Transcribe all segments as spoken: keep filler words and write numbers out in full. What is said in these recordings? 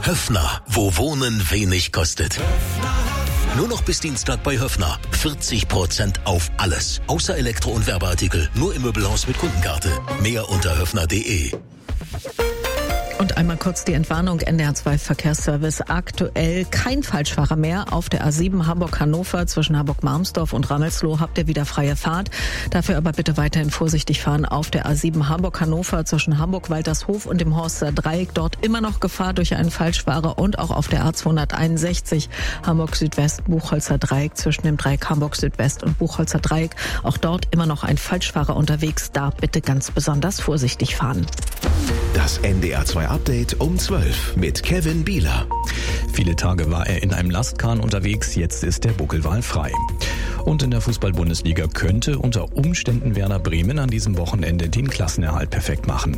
Höffner, wo Wohnen wenig kostet. Nur noch bis Dienstag bei Höffner. vierzig Prozent auf alles. Außer Elektro- und Werbeartikel. Nur im Möbelhaus mit Kundenkarte. Mehr unter höffner punkt de. Und einmal kurz die Entwarnung, N D R zwei Verkehrsservice. Aktuell kein Falschfahrer mehr. Auf der A sieben Hamburg-Hannover zwischen Hamburg-Marmsdorf und Rammelsloh habt ihr wieder freie Fahrt. Dafür aber bitte weiterhin vorsichtig fahren. Auf der A sieben Hamburg-Hannover zwischen Hamburg-Waltershof und dem Horster Dreieck. Dort immer noch Gefahr durch einen Falschfahrer. Und auch auf der A zweihunderteinundsechzig Hamburg-Südwest, Buchholzer Dreieck zwischen dem Dreieck Hamburg-Südwest und Buchholzer Dreieck. Auch dort immer noch ein Falschfahrer unterwegs. Da bitte ganz besonders vorsichtig fahren. Das N D R zwei Update um zwölf mit Kevin Bieler. Viele Tage war er in einem Lastkahn unterwegs, jetzt ist der Buckelwal frei. Und in der Fußball-Bundesliga könnte unter Umständen Werder Bremen an diesem Wochenende den Klassenerhalt perfekt machen.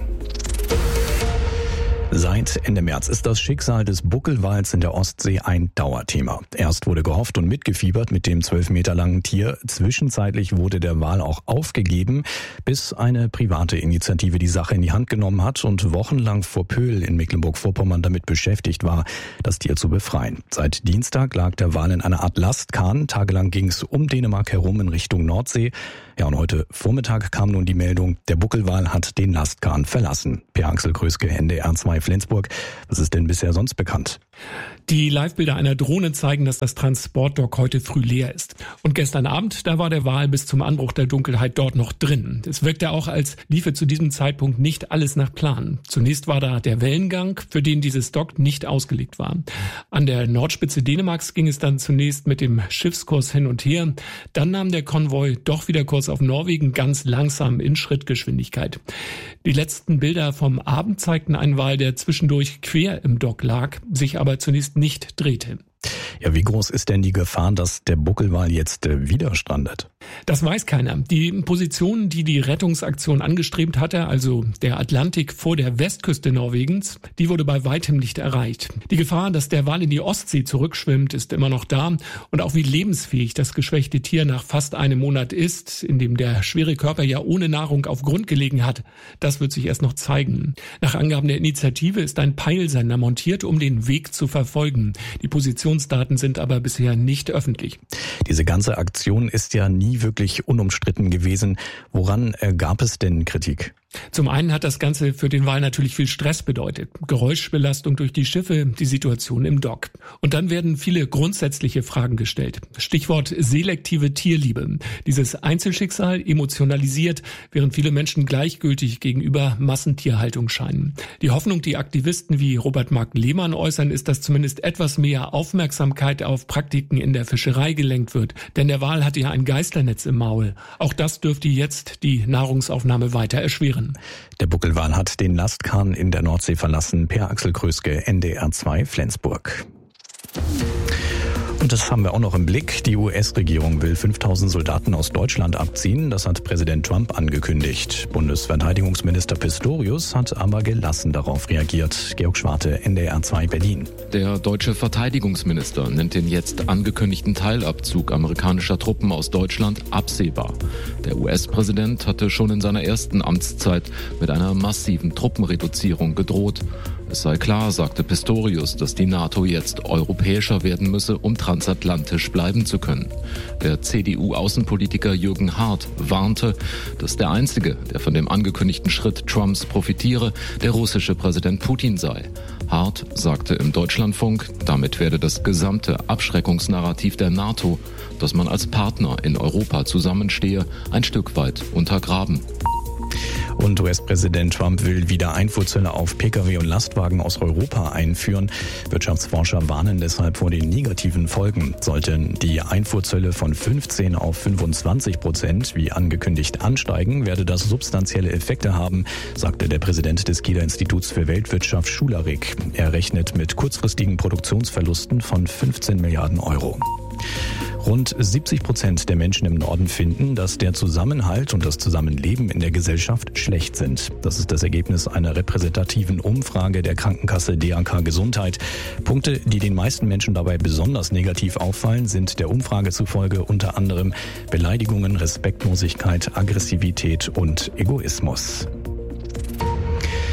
Seit Ende März ist das Schicksal des Buckelwals in der Ostsee ein Dauerthema. Erst wurde gehofft und mitgefiebert mit dem zwölf Meter langen Tier. Zwischenzeitlich wurde der Wal auch aufgegeben, bis eine private Initiative die Sache in die Hand genommen hat und wochenlang vor Pöhl in Mecklenburg-Vorpommern damit beschäftigt war, das Tier zu befreien. Seit Dienstag lag der Wal in einer Art Lastkahn. Tagelang ging es um Dänemark herum in Richtung Nordsee. Ja, und heute Vormittag kam nun die Meldung, der Buckelwal hat den Lastkahn verlassen. Per Axel Kröske, N D R zwei Flensburg. Was ist denn bisher sonst bekannt? Die Live-Bilder einer Drohne zeigen, dass das Transportdock heute früh leer ist. Und gestern Abend, da war der Wal bis zum Anbruch der Dunkelheit dort noch drin. Es wirkte auch, als liefe zu diesem Zeitpunkt nicht alles nach Plan. Zunächst war da der Wellengang, für den dieses Dock nicht ausgelegt war. An der Nordspitze Dänemarks ging es dann zunächst mit dem Schiffskurs hin und her. dann nahm der Konvoi doch wieder Kurs auf Norwegen, ganz langsam in Schrittgeschwindigkeit. Die letzten Bilder vom Abend zeigten einen Wal, der zwischendurch quer im Dock lag, sich aber zunächst nicht drehte. Ja, wie groß ist denn die Gefahr, dass der Buckelwal jetzt äh, wieder strandet? Das weiß keiner. Die Position, die die Rettungsaktion angestrebt hatte, also der Atlantik vor der Westküste Norwegens, die wurde bei weitem nicht erreicht. Die Gefahr, dass der Wal in die Ostsee zurückschwimmt, ist immer noch da. Und auch wie lebensfähig das geschwächte Tier nach fast einem Monat ist, in dem der schwere Körper ja ohne Nahrung auf Grund gelegen hat, das wird sich erst noch zeigen. Nach Angaben der Initiative ist ein Peilsender montiert, um den Weg zu verfolgen. Die Positionsdaten sind aber bisher nicht öffentlich. Diese ganze Aktion ist ja nie wirklich unumstritten gewesen. Woran äh, gab es denn Kritik? Zum einen hat das Ganze für den Wal natürlich viel Stress bedeutet. Geräuschbelastung durch die Schiffe, die Situation im Dock. Und dann werden viele grundsätzliche Fragen gestellt. Stichwort selektive Tierliebe. Dieses Einzelschicksal emotionalisiert, während viele Menschen gleichgültig gegenüber Massentierhaltung scheinen. Die Hoffnung, die Aktivisten wie Robert Mark Lehmann äußern, ist, dass zumindest etwas mehr Aufmerksamkeit auf Praktiken in der Fischerei gelenkt wird. Denn der Wal hatte ja ein Geisternetz im Maul. Auch das dürfte jetzt die Nahrungsaufnahme weiter erschweren. Der Buckelwal hat den Lastkahn in der Nordsee verlassen. Per Axel Kröske, N D R zwei Flensburg. Und das haben wir auch noch im Blick. Die U S-Regierung will fünftausend Soldaten aus Deutschland abziehen. Das hat Präsident Trump angekündigt. Bundesverteidigungsminister Pistorius hat aber gelassen darauf reagiert. Georg Schwarte, N D R zwei Berlin. Der deutsche Verteidigungsminister nennt den jetzt angekündigten Teilabzug amerikanischer Truppen aus Deutschland absehbar. Der U S-Präsident hatte schon in seiner ersten Amtszeit mit einer massiven Truppenreduzierung gedroht. Es sei klar, sagte Pistorius, dass die NATO jetzt europäischer werden müsse, um transatlantisch bleiben zu können. Der C D U-Außenpolitiker Jürgen Hart warnte, dass der Einzige, der von dem angekündigten Schritt Trumps profitiere, der russische Präsident Putin sei. Hart sagte im Deutschlandfunk, damit werde das gesamte Abschreckungsnarrativ der NATO, dass man als Partner in Europa zusammenstehe, ein Stück weit untergraben. Und U S-Präsident Trump will wieder Einfuhrzölle auf Pkw und Lastwagen aus Europa einführen. Wirtschaftsforscher warnen deshalb vor den negativen Folgen. Sollten die Einfuhrzölle von fünfzehn auf fünfundzwanzig Prozent wie angekündigt ansteigen, werde das substanzielle Effekte haben, sagte der Präsident des Kieler Instituts für Weltwirtschaft Schularik. Er rechnet mit kurzfristigen Produktionsverlusten von fünfzehn Milliarden Euro. Rund siebzig Prozent der Menschen im Norden finden, dass der Zusammenhalt und das Zusammenleben in der Gesellschaft schlecht sind. Das ist das Ergebnis einer repräsentativen Umfrage der Krankenkasse D A K Gesundheit. Punkte, die den meisten Menschen dabei besonders negativ auffallen, sind der Umfrage zufolge unter anderem Beleidigungen, Respektlosigkeit, Aggressivität und Egoismus.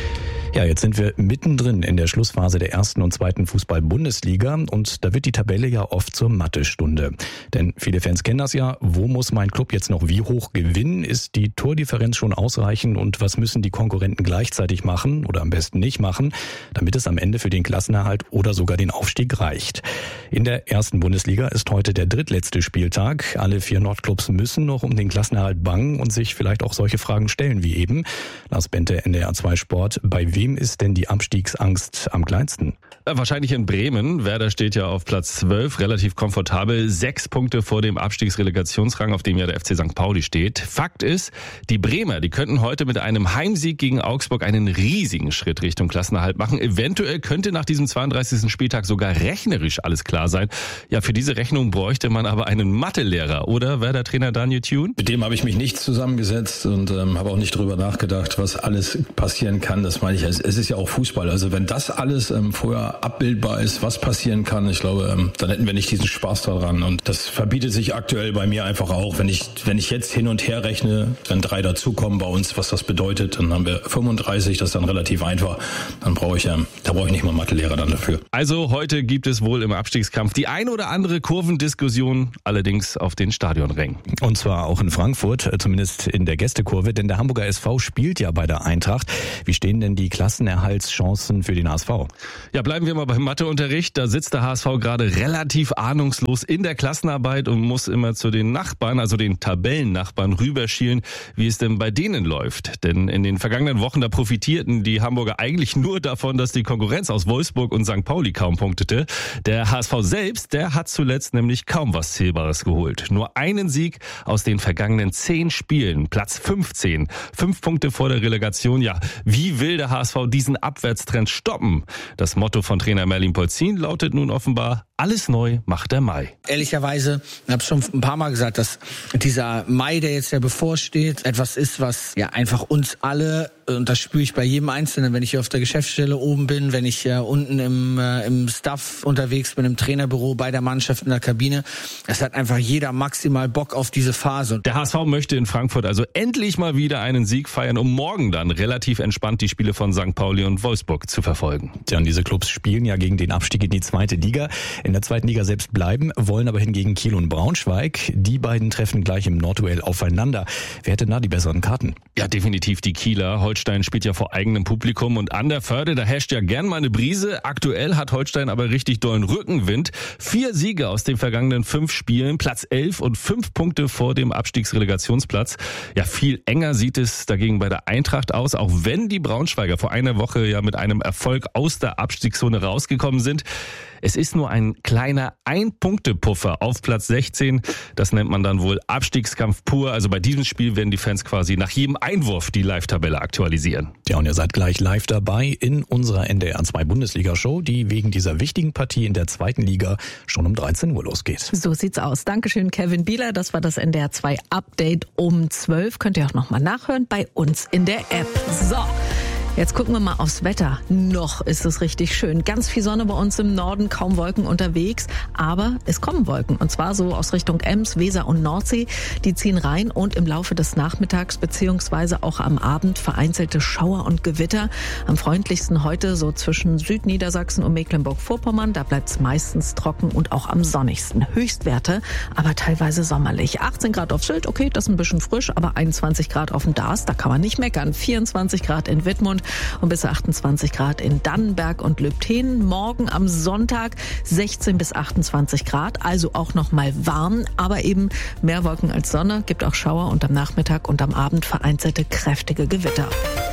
Ja, jetzt sind wir mittendrin in der Schlussphase der ersten und zweiten Fußball-Bundesliga und da wird die Tabelle ja oft zur Mathestunde. Denn viele Fans kennen das ja, wo muss mein Club jetzt noch wie hoch gewinnen? Ist die Tordifferenz schon ausreichend und was müssen die Konkurrenten gleichzeitig machen oder am besten nicht machen, damit es am Ende für den Klassenerhalt oder sogar den Aufstieg reicht? In der ersten Bundesliga ist heute der drittletzte Spieltag. Alle vier Nordclubs müssen noch um den Klassenerhalt bangen und sich vielleicht auch solche Fragen stellen wie eben. Lars Bente, N D R zwei Sport. Bei wem ist denn die Abstiegsangst am kleinsten? Wahrscheinlich in Bremen. Werder steht ja auf Platz zwölf, relativ komfortabel. Sechs Punkte vor dem Abstiegsrelegationsrang, auf dem ja der F C Sankt Pauli steht. Fakt ist, die Bremer, die könnten heute mit einem Heimsieg gegen Augsburg einen riesigen Schritt Richtung Klassenerhalt machen. Eventuell könnte nach diesem zweiunddreißigsten Spieltag sogar rechnerisch alles klar sein. Ja, für diese Rechnung bräuchte man aber einen Mathelehrer, oder Werder-Trainer Daniel Thune? Mit dem habe ich mich nicht zusammengesetzt und ähm, habe auch nicht drüber nachgedacht, was alles passieren kann. Das meine ich, es ist ja auch Fußball. Also wenn das alles ähm, vorher abbildbar ist, was passieren kann, ich glaube, ähm, dann hätten wir nicht diesen Spaß daran. Und das verbietet sich aktuell bei mir einfach auch. Wenn ich wenn ich jetzt hin und her rechne, wenn drei dazukommen bei uns, was das bedeutet, dann haben wir fünfunddreißig, das ist dann relativ einfach. Dann brauche ich ähm, da brauche ich nicht mal Mathelehrer dann dafür. Also heute gibt es wohl im Abstiegskampf die ein oder andere Kurvendiskussion, allerdings auf den Stadionrängen. Und zwar auch in Frankfurt, zumindest in der Gästekurve, denn der Hamburger S V spielt ja bei der Eintracht. Wie stehen denn die Klassenerhaltschancen für den H S V? Ja, bleiben wir mal beim Matheunterricht. Da sitzt der H S V gerade relativ ahnungslos in der Klassenarbeit und muss immer zu den Nachbarn, also den Tabellennachbarn, rüberschielen, wie es denn bei denen läuft. Denn in den vergangenen Wochen, da profitierten die Hamburger eigentlich nur davon, dass die Konkurrenz aus Wolfsburg und Sankt Pauli kaum punktete. Der H S V selbst, der hat zuletzt nämlich kaum was Zählbares geholt. Nur einen Sieg aus den vergangenen zehn Spielen, Platz fünfzehn. Fünf Punkte vor der Relegation. Ja, wie will der H S V diesen Abwärtstrend stoppen? Das Motto von Trainer Merlin Polzin lautet nun offenbar: Alles neu macht der Mai. Ehrlicherweise, ich habe schon ein paar Mal gesagt, dass dieser Mai, der jetzt ja bevorsteht, etwas ist, was ja einfach uns alle, und das spüre ich bei jedem Einzelnen, wenn ich hier auf der Geschäftsstelle oben bin, wenn ich äh, unten im, äh, im Staff unterwegs bin, im Trainerbüro, bei der Mannschaft in der Kabine, es hat einfach jeder maximal Bock auf diese Phase. Der H S V möchte in Frankfurt also endlich mal wieder einen Sieg feiern, um morgen dann relativ entspannt die Spiele von Sankt Pauli und Wolfsburg zu verfolgen. Ja, und diese Clubs spielen ja gegen den Abstieg in die zweite Liga. In der zweiten Liga selbst bleiben, wollen aber hingegen Kiel und Braunschweig. Die beiden treffen gleich im Nordduell aufeinander. Wer hätte da die besseren Karten? Ja, definitiv die Kieler. Holstein spielt ja vor eigenem Publikum und an der Förde, da herrscht ja gern mal eine Brise. Aktuell hat Holstein aber richtig dollen Rückenwind. Vier Siege aus den vergangenen fünf Spielen, Platz elf und fünf Punkte vor dem Abstiegsrelegationsplatz. Ja, viel enger sieht es dagegen bei der Eintracht aus, auch wenn die Braunschweiger vor einer Woche ja mit einem Erfolg aus der Abstiegszone rausgekommen sind. Es ist nur ein kleiner Ein-Punkte-Puffer auf Platz sechzehn. Das nennt man dann wohl Abstiegskampf pur. Also bei diesem Spiel werden die Fans quasi nach jedem Einwurf die Live-Tabelle aktualisieren. Ja, und ihr seid gleich live dabei in unserer N D R zwei Bundesliga-Show, die wegen dieser wichtigen Partie in der zweiten Liga schon um dreizehn Uhr losgeht. So sieht's aus. Dankeschön, Kevin Bieler. Das war das N D R zwei Update um zwölf. Könnt ihr auch nochmal nachhören bei uns in der App. So. Jetzt gucken wir mal aufs Wetter. Noch ist es richtig schön. Ganz viel Sonne bei uns im Norden, kaum Wolken unterwegs. Aber es kommen Wolken. Und zwar so aus Richtung Ems, Weser und Nordsee. Die ziehen rein und im Laufe des Nachmittags beziehungsweise auch am Abend vereinzelte Schauer und Gewitter. Am freundlichsten heute so zwischen Südniedersachsen und Mecklenburg-Vorpommern. Da bleibt es meistens trocken und auch am sonnigsten. Höchstwerte, aber teilweise sommerlich. achtzehn Grad auf Sylt, okay, das ist ein bisschen frisch, aber einundzwanzig Grad auf dem Darß, da kann man nicht meckern. vierundzwanzig Grad in Wittmund und bis achtundzwanzig Grad in Dannenberg und Lübtheen. Morgen am Sonntag sechzehn bis achtundzwanzig Grad, also auch noch mal warm, aber eben mehr Wolken als Sonne, gibt auch Schauer und am Nachmittag und am Abend vereinzelte kräftige Gewitter.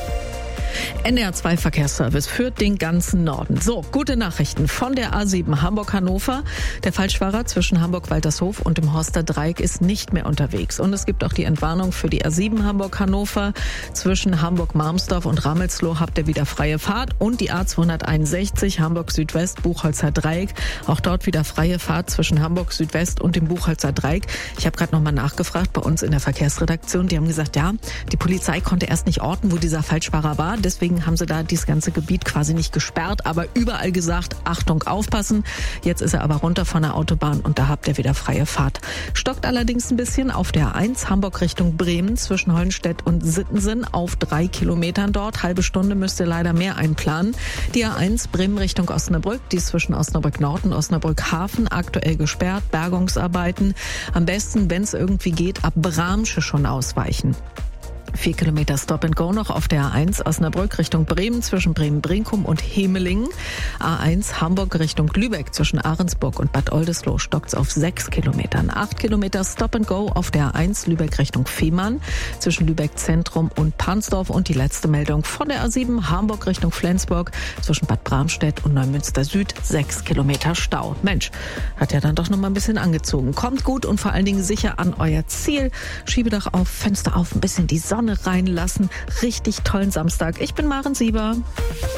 N D R zwei Verkehrsservice führt den ganzen Norden. So, gute Nachrichten von der A sieben Hamburg-Hannover. Der Falschfahrer zwischen Hamburg-Waltershof und dem Horster Dreieck ist nicht mehr unterwegs. Und es gibt auch die Entwarnung für die A sieben Hamburg-Hannover. Zwischen Hamburg-Marmsdorf und Rammelsloh habt ihr wieder freie Fahrt. Und die A zweihunderteinundsechzig Hamburg-Südwest, Buchholzer Dreieck. Auch dort wieder freie Fahrt zwischen Hamburg-Südwest und dem Buchholzer Dreieck. Ich habe gerade nochmal nachgefragt bei uns in der Verkehrsredaktion. Die haben gesagt, ja, die Polizei konnte erst nicht orten, wo dieser Falschfahrer war. Deswegen Deswegen haben sie da dieses ganze Gebiet quasi nicht gesperrt, aber überall gesagt, Achtung, aufpassen. Jetzt ist er aber runter von der Autobahn und da habt ihr wieder freie Fahrt. Stockt allerdings ein bisschen auf der A eins Hamburg Richtung Bremen zwischen Hollenstedt und Sittensen auf drei Kilometern dort. Halbe Stunde müsst ihr leider mehr einplanen. Die A eins Bremen Richtung Osnabrück, die ist zwischen Osnabrück Nord und Osnabrück Hafen aktuell gesperrt. Bergungsarbeiten. Am besten, wenn es irgendwie geht, ab Bramsche schon ausweichen. Vier Kilometer Stop and Go noch auf der A eins Osnabrück Richtung Bremen zwischen Bremen-Brinkum und Hemelingen. A eins Hamburg Richtung Lübeck zwischen Ahrensburg und Bad Oldesloe stockt's auf sechs Kilometern. Acht Kilometer Stop and Go auf der A eins Lübeck Richtung Fehmarn zwischen Lübeck Zentrum und Pansdorf. Und die letzte Meldung von der A sieben Hamburg Richtung Flensburg zwischen Bad Bramstedt und Neumünster Süd. Sechs Kilometer Stau. Mensch, hat ja dann doch noch mal ein bisschen angezogen. Kommt gut und vor allen Dingen sicher an euer Ziel. Schiebedach auf, Fenster auf, ein bisschen die Sonne reinlassen. Richtig tollen Samstag. Ich bin Maren Sieber.